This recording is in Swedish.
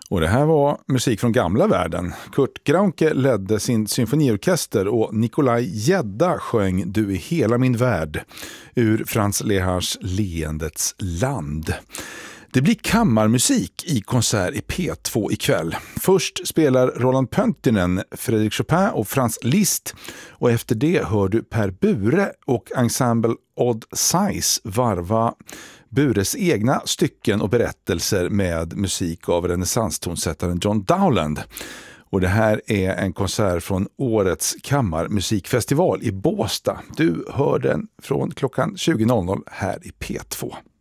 Och det här var musik från gamla världen. Kurt Graunke ledde sin symfoniorkester och Nikolaj Gedda sjöng Du är hela min värld ur Franz Lehars Leendets land. Det blir kammarmusik i konsert i P2 ikväll. Först spelar Roland Pöntinen, Fredrik Chopin och Franz Liszt. Och efter det hör du Per Bure och ensemble Odd Size varva Bures egna stycken och berättelser med musik av renässanstonsättaren John Dowland. Och det här är en konsert från årets kammarmusikfestival i Båstad. Du hör den från klockan 20.00 här i P2.